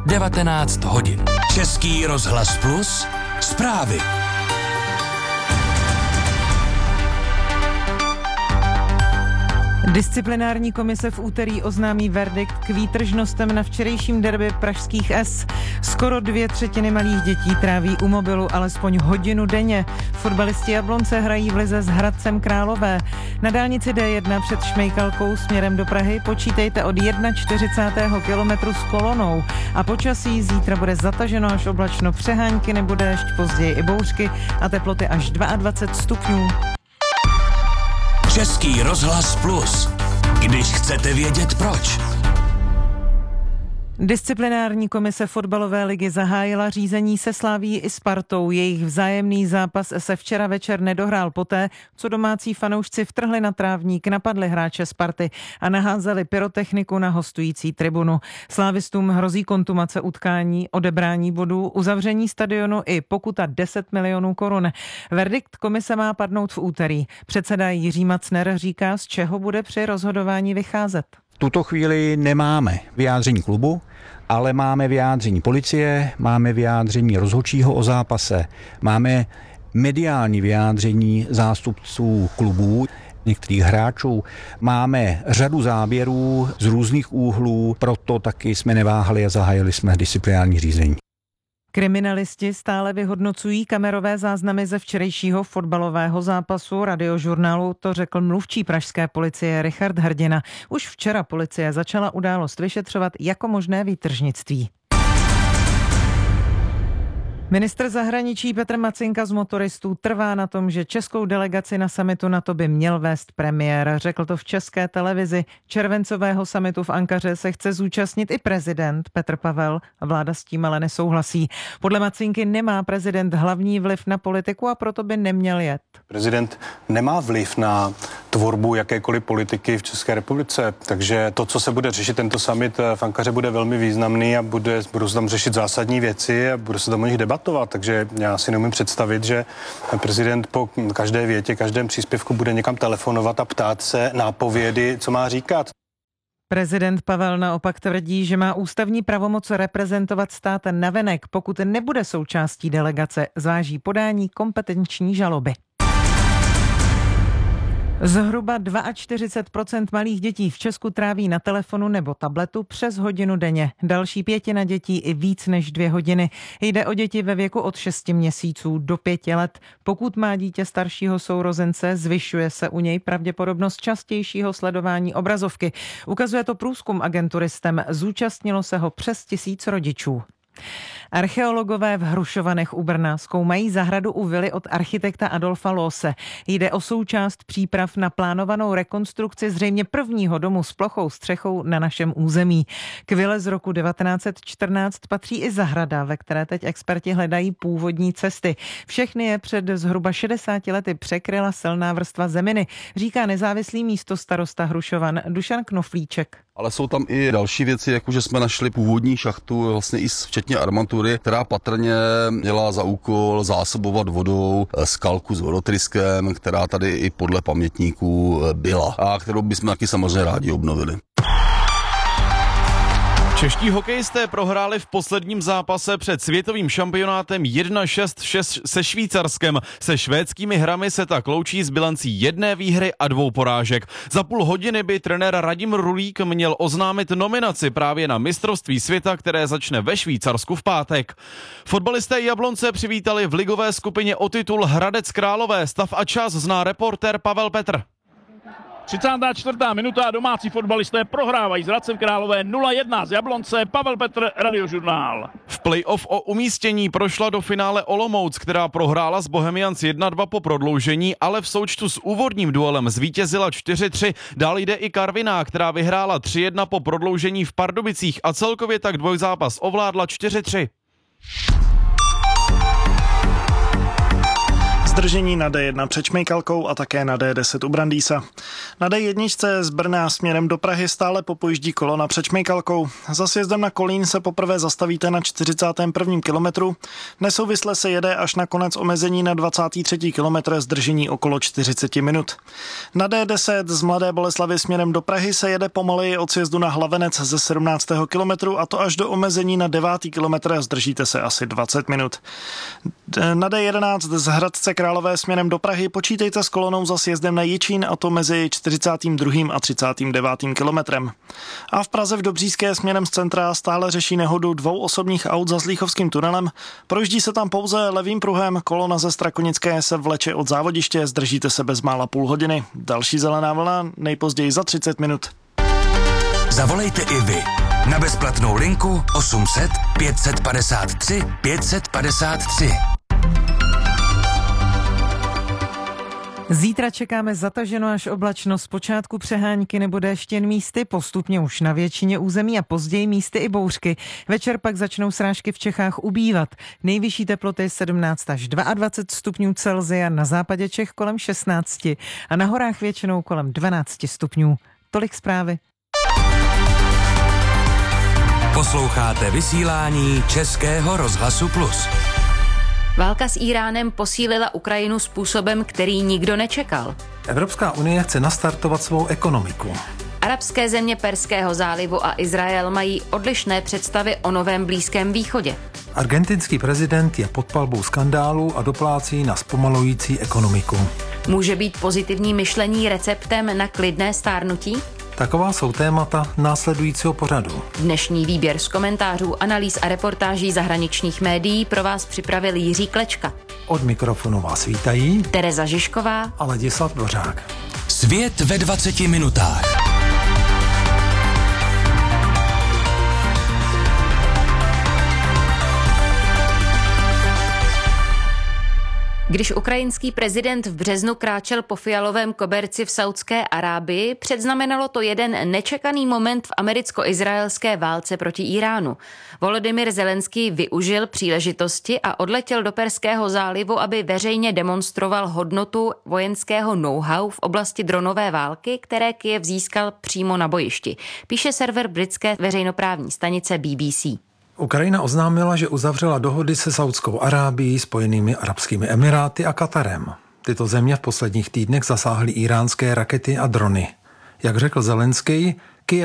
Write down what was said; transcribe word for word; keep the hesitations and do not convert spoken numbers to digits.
devatenáct hodin. Český rozhlas Plus, zprávy. Disciplinární komise v úterý oznámí verdikt k výtržnostem na včerejším derby pražských S. Skoro dvě třetiny malých dětí tráví u mobilu alespoň hodinu denně. Fotbalisti Jablonce hrají v lize s Hradcem Králové. Na dálnici D jedna před Šmejkalkou směrem do Prahy počítejte od čtyřicátého prvního kilometru s kolonou. A počasí zítra bude zataženo až oblačno, přehánky nebo déšť, později i bouřky a teploty až dvacet dva stupňů. Český rozhlas Plus. Když chcete vědět proč. Disciplinární komise fotbalové ligy zahájila řízení se Slavií i Spartou. Jejich vzájemný zápas se včera večer nedohrál poté, co domácí fanoušci vtrhli na trávník, napadli hráče Sparty a naházeli pyrotechniku na hostující tribunu. Slávistům hrozí kontumace utkání, odebrání bodů, uzavření stadionu i pokuta deset milionů korun. Verdikt komise má padnout v úterý. Předseda Jiří Macner říká, z čeho bude při rozhodování vycházet. V tuto chvíli nemáme vyjádření klubu, ale máme vyjádření policie, máme vyjádření rozhodčího o zápase, máme mediální vyjádření zástupců klubů, některých hráčů, máme řadu záběrů z různých úhlů, proto taky jsme neváhali a zahájili jsme disciplinární řízení. Kriminalisti stále vyhodnocují kamerové záznamy ze včerejšího fotbalového zápasu. Radiožurnálu to řekl mluvčí pražské policie Richard Hrdina. Už včera policie začala událost vyšetřovat jako možné výtržnictví. Ministr zahraničí Petr Macinka z motoristů trvá na tom, že českou delegaci na summitu NATO by měl vést premiér. Řekl to v České televizi. Červencového summitu v Ankaře se chce zúčastnit i prezident Petr Pavel. Vláda s tím ale nesouhlasí. Podle Macinky nemá prezident hlavní vliv na politiku a proto by neměl jet. Prezident nemá vliv na tvorbu jakékoliv politiky v České republice, takže to, co se bude řešit tento summit v Ankaře, bude velmi významný a bude, budou se tam řešit zásadní věci a bude se tam o nich debatovat, takže já si neumím představit, že prezident po každé větě, každém příspěvku bude někam telefonovat a ptát se nápovědy, co má říkat. Prezident Pavel naopak tvrdí, že má ústavní pravomoc reprezentovat stát navenek. Pokud nebude součástí delegace, zváží podání kompetenční žaloby. Zhruba čtyřicet dva procent malých dětí v Česku tráví na telefonu nebo tabletu přes hodinu denně. Další pětina dětí i víc než dvě hodiny. Jde o děti ve věku od šesti měsíců do pěti let. Pokud má dítě staršího sourozence, zvyšuje se u něj pravděpodobnost častějšího sledování obrazovky. Ukazuje to průzkum agentury STEM. Zúčastnilo se ho přes tisíc rodičů. Archeologové v Hrušovanech u Brna zkoumají zahradu u vily od architekta Adolfa Loose. Jde o součást příprav na plánovanou rekonstrukci zřejmě prvního domu s plochou střechou na našem území. K vile z roku devatenáct set čtrnáct patří i zahrada, ve které teď experti hledají původní cesty. Všechny je před zhruba šedesáti lety překryla silná vrstva zeminy, říká nezávislý místostarosta Hrušovan Dušan Knoflíček. Ale jsou tam i další věci, jako že jsme našli původní šachtu, vlastně i včetně armatury, která patrně měla za úkol zásobovat vodou skalku s vodotryskem, která tady i podle pamětníků byla a kterou bychom taky samozřejmě rádi obnovili. Čeští hokejisté prohráli v posledním zápase před světovým šampionátem jedna šest se Švýcarskem. Se švédskými hrami se tak loučí s bilancí jedné výhry a dvou porážek. Za půl hodiny by trenér Radim Rulík měl oznámit nominaci právě na mistrovství světa, které začne ve Švýcarsku v pátek. Fotbalisté Jablonce přivítali v ligové skupině o titul Hradec Králové. Stav a čas zná reportér Pavel Petr. třicátá čtvrtá minuta, domácí fotbalisté prohrávají s Hradcem Králové nula jedna z Jablonce. Pavel Petr, Radiožurnál. V play-off o umístění prošla do finále Olomouc, která prohrála s Bohemians jedna dva po prodloužení, ale v součtu s úvodním duelem zvítězila čtyři tři. Dál jde i Karviná, která vyhrála tři jedna po prodloužení v Pardubicích a celkově tak dvojzápas ovládla čtyři tři. Zdržení na D jedna před Šmejkalkou a také na D deset u Brandýsa. Na D jedna z Brna směrem do Prahy stále popojíždí kolona před Šmejkalkou. Za sjezdem na Kolín se poprvé zastavíte na čtyřicátém prvním kilometru. Nesouvisle se jede až na konec omezení na dvacátém třetím kilometru, zdržení okolo čtyřicet minut. Na D deset z Mladé Boleslavi směrem do Prahy se jede pomaleji od sjezdu na Hlavenec ze sedmnáctého kilometru a to až do omezení na devátý kilometr a zdržíte se asi dvacet minut. Na D jedenáct z Hradce Králové směrem do Prahy počítejte s kolonou za sjezdem na Jičín a to mezi čtyřicátým druhým a třicátým devátým kilometrem. A v Praze v Dobříské směrem z centra stále řeší nehodu dvou osobních aut za Zlíchovským tunelem. Projíždí se tam pouze levým pruhem, kolona ze Strakonické se vleče od závodiště, zdržíte se bezmála půl hodiny. Další zelená vlna nejpozději za třicet minut. Zavolejte i vy na bezplatnou linku osm set pět set padesát tři pět set padesát tři. Zítra čekáme zataženo až oblačno, zpočátku přehánky nebo déšť jen místy, postupně už na většině území a později místy i bouřky. Večer pak začnou srážky v Čechách ubývat. Nejvyšší teploty sedmnáct až dvacet dva stupňů Celsia, na západě Čech kolem šestnáct a na horách většinou kolem dvanáct stupňů. Tolik zprávy. Posloucháte vysílání Českého rozhlasu Plus. Válka s Íránem posílila Ukrajinu způsobem, který nikdo nečekal. Evropská unie chce nastartovat svou ekonomiku. Arabské země Perského zálivu a Izrael mají odlišné představy o novém Blízkém východě. Argentinský prezident je pod palbou skandálu a doplácí na zpomalující ekonomiku. Může být pozitivní myšlení receptem na klidné stárnutí? Taková jsou témata následujícího pořadu. Dnešní výběr z komentářů, analýz a reportáží zahraničních médií pro vás připravil Jiří Klečka. Od mikrofonu vás vítají Tereza Žižková a Ladislav Dvořák. Svět ve dvaceti minutách. Když ukrajinský prezident v březnu kráčel po fialovém koberci v Saudské Arábii, předznamenalo to jeden nečekaný moment v americko-izraelské válce proti Íránu. Volodymyr Zelenský využil příležitosti a odletěl do Perského zálivu, aby veřejně demonstroval hodnotu vojenského know-how v oblasti dronové války, které Kyjev získal přímo na bojišti, píše server britské veřejnoprávní stanice B B C. Ukrajina oznámila, že uzavřela dohody se Saudskou Arábií, Spojenými arabskými emiráty a Katarem. Tyto země v posledních týdnech zasáhly íránské rakety a drony. Jak řekl Zelenský,